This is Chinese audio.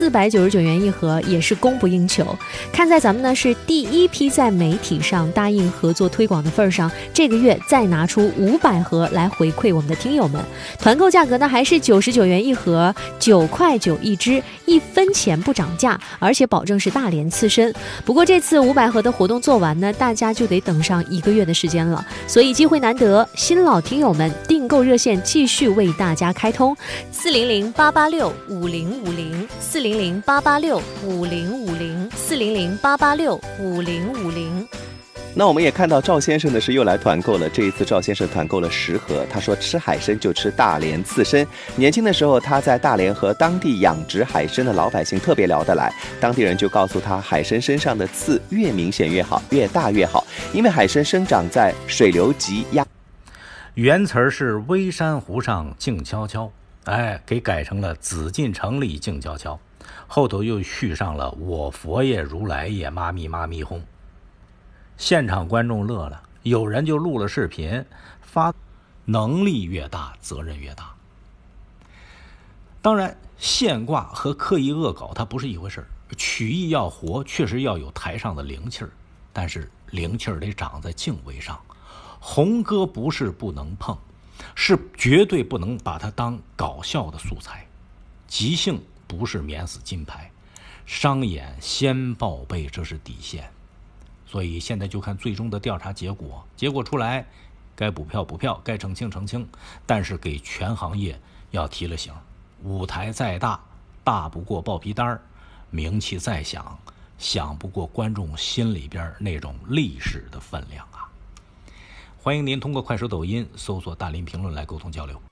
499元一盒，也是供不应求。看在咱们呢是第一批在媒体上答应合作推广的份上，这个月再拿出500盒来回馈我们的听友们。团购价格呢还是99元一盒，9块9一支，1分钱不涨价，而且保证是大连刺身。不过这次500盒的活动做完呢，大家就得等上1个月的时间了，所以机会难得，新老听友们订购热线继续为大家开通，400-886-5050，400-886-5050，400-886-5050。 那我们也看到赵先生呢是又来团购了，这一次赵先生团购了10盒。他说吃海参就吃大连刺身。年轻的时候他在大连和当地养殖海参的老百姓特别聊得来，当地人就告诉他，海参身上的刺越明显越好，越大越好，因为海参生长在水流急压。 原词是微山湖上静悄悄，给改成了紫禁城里静悄悄，后头又续上了我佛爷如来也妈咪妈咪哄。现场观众乐了，有人就录了视频发，能力越大责任越大。当然现挂和刻意恶搞它不是一回事，曲艺要活确实要有台上的灵气儿，但是灵气儿得长在敬畏上。红歌不是不能碰，是绝对不能把它当搞笑的素材。即兴不是免死金牌，商演先报备，这是底线。所以现在就看最终的调查结果，结果出来，该补票补票，该澄清澄清，但是给全行业要提了醒，舞台再大，大不过报批单，名气再响，响不过观众心里边那种历史的分量啊。欢迎您通过快手、抖音搜索大林评论来沟通交流。